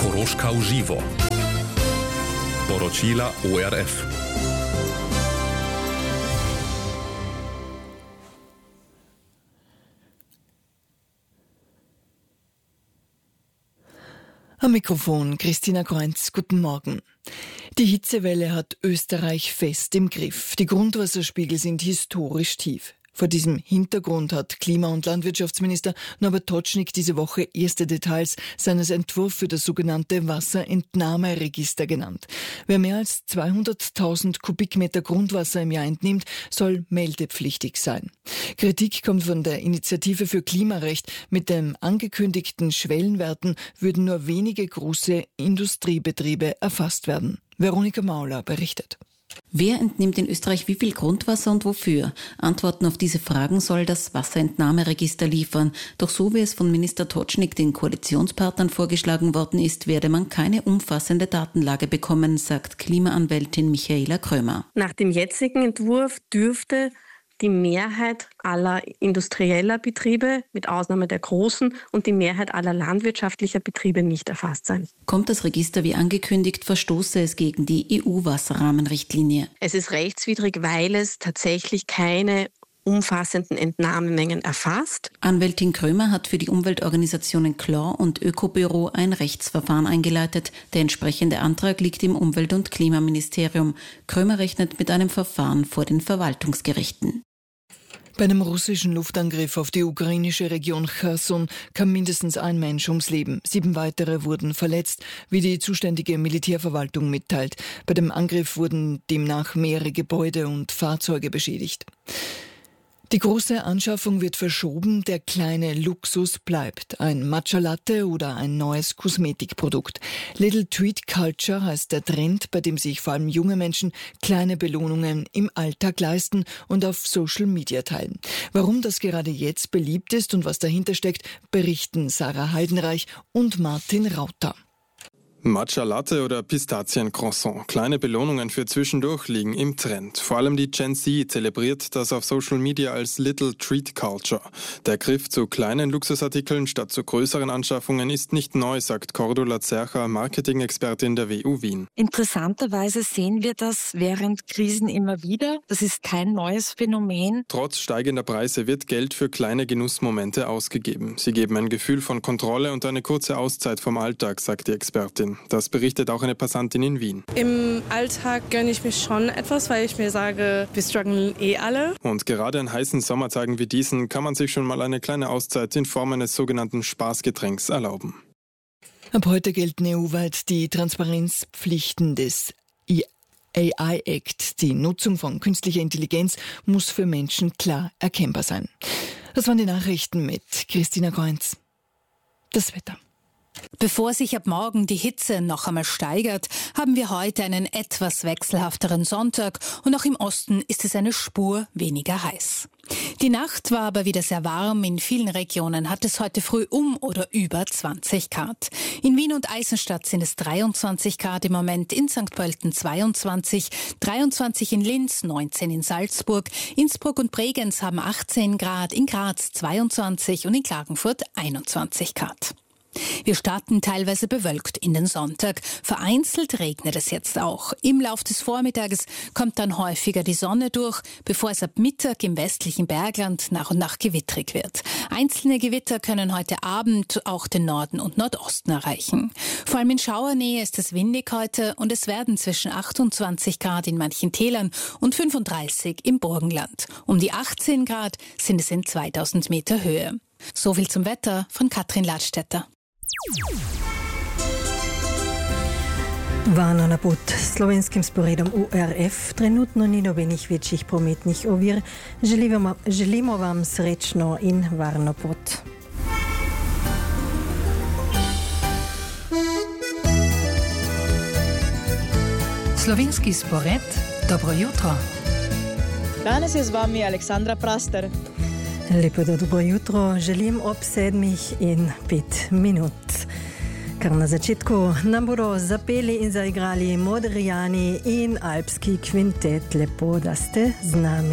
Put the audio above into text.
Koroška v živo. Poročila ORF. Am Mikrofon Christina Kreunz, guten Morgen. Die Hitzewelle hat Österreich fest im Griff. Die Grundwasserspiegel sind historisch tief. Vor diesem Hintergrund hat Klima- und Landwirtschaftsminister Norbert Totschnig diese Woche erste Details seines Entwurfs für das sogenannte Wasserentnahmeregister genannt. Wer mehr als 200.000 Kubikmeter Grundwasser im Jahr entnimmt, soll meldepflichtig sein. Kritik kommt von der Initiative für Klimarecht. Mit den angekündigten Schwellenwerten würden nur wenige große Industriebetriebe erfasst werden. Veronika Mauler berichtet. Wer entnimmt in Österreich wie viel Grundwasser und wofür? Antworten auf diese Fragen soll das Wasserentnahmeregister liefern. Doch so wie es von Minister Totschnig den Koalitionspartnern vorgeschlagen worden ist, werde man keine umfassende Datenlage bekommen, sagt Klimaanwältin Michaela Krömer. Nach dem jetzigen Entwurf dürfte die Mehrheit aller industrieller Betriebe, mit Ausnahme der großen, und die Mehrheit aller landwirtschaftlicher Betriebe nicht erfasst sein. Kommt das Register wie angekündigt, verstoße es gegen die EU-Wasserrahmenrichtlinie. Es ist rechtswidrig, weil es tatsächlich keine umfassenden Entnahmemengen erfasst. Anwältin Krömer hat für die Umweltorganisationen Claw und Ökobüro ein Rechtsverfahren eingeleitet. Der entsprechende Antrag liegt im Umwelt- und Klimaministerium. Krömer rechnet mit einem Verfahren vor den Verwaltungsgerichten. Bei einem russischen Luftangriff auf die ukrainische Region Cherson kam mindestens ein Mensch ums Leben. 7 weitere wurden verletzt, wie die zuständige Militärverwaltung mitteilt. Bei dem Angriff wurden demnach mehrere Gebäude und Fahrzeuge beschädigt. Die große Anschaffung wird verschoben, der kleine Luxus bleibt. Ein Matcha Latte oder ein neues Kosmetikprodukt. Little Treat Culture heißt der Trend, bei dem sich vor allem junge Menschen kleine Belohnungen im Alltag leisten und auf Social Media teilen. Warum das gerade jetzt beliebt ist und was dahinter steckt, berichten Sarah Heidenreich und Martin Rauter. Matcha Latte oder Pistaziencroissant. Kleine Belohnungen für zwischendurch liegen im Trend. Vor allem die Gen Z zelebriert das auf Social Media als Little Treat Culture. Der Griff zu kleinen Luxusartikeln statt zu größeren Anschaffungen ist nicht neu, sagt Cordula Zercher, Marketing-Expertin der WU Wien. Interessanterweise sehen wir das während Krisen immer wieder. Das ist kein neues Phänomen. Trotz steigender Preise wird Geld für kleine Genussmomente ausgegeben. Sie geben ein Gefühl von Kontrolle und eine kurze Auszeit vom Alltag, sagt die Expertin. Das berichtet auch eine Passantin in Wien. Im Alltag gönne ich mir schon etwas, weil ich mir sage, wir strugglen alle. Und gerade an heißen Sommertagen wie diesen kann man sich schon mal eine kleine Auszeit in Form eines sogenannten Spaßgetränks erlauben. Ab heute gelten EU-weit die Transparenzpflichten des AI Act. Die Nutzung von künstlicher Intelligenz muss für Menschen klar erkennbar sein. Das waren die Nachrichten mit Christina Kreunz. Das Wetter. Bevor sich ab morgen die Hitze noch einmal steigert, haben wir heute einen etwas wechselhafteren Sonntag und auch im Osten ist es eine Spur weniger heiß. Die Nacht war aber wieder sehr warm. In vielen Regionen hat es heute früh um oder über 20 Grad. In Wien und Eisenstadt sind es 23 Grad im Moment, in St. Pölten 22, 23 in Linz, 19 in Salzburg, Innsbruck und Bregenz haben 18 Grad, in Graz 22 und in Klagenfurt 21 Grad. Wir starten teilweise bewölkt in den Sonntag. Vereinzelt regnet es jetzt auch. Im Lauf des Vormittages kommt dann häufiger die Sonne durch, bevor es ab Mittag im westlichen Bergland nach und nach gewittrig wird. Einzelne Gewitter können heute Abend auch den Norden und Nordosten erreichen. Vor allem in Schauernähe ist es windig heute und es werden zwischen 28 Grad in manchen Tälern und 35 im Burgenland. Um die 18 Grad sind es in 2000 Meter Höhe. So viel zum Wetter von Katrin Ladstätter. Varno na put slovenskim sporedom ORF. Trenutno ni nobenih večjih prometnih ovir. Želimo vam srečno in varno pot. Slovenski spored, dobro jutro. Danes je z vami Aleksandra Praster. Lepo dobro jutro, želim ob 7:05. Kar na začetku nam bodo zapeli in zaigrali Modrijani in alpski kvintet. Lepo, da ste z nami.